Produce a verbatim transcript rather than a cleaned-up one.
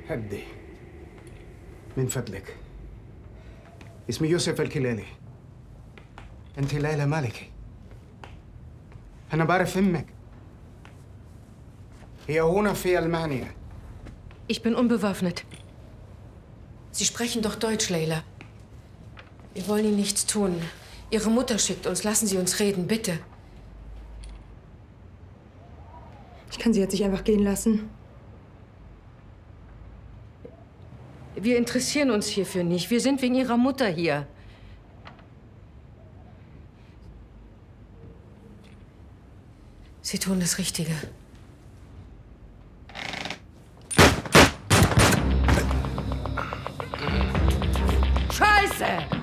هدي من فضلك. اسمي يوسف الكلالي. أنت ليلى مالكي. أنا بعرف أمك. هي هنا في ألمانيا. Ich bin unbewaffnet. Sie sprechen doch Deutsch, Leila. Wir wollen Ihnen nichts tun. Ihre Mutter schickt uns. Lassen Sie uns reden, bitte. Ich kann sie jetzt nicht einfach gehen lassen. Wir interessieren uns hierfür nicht. Wir sind wegen Ihrer Mutter hier. Sie tun das Richtige. Scheiße!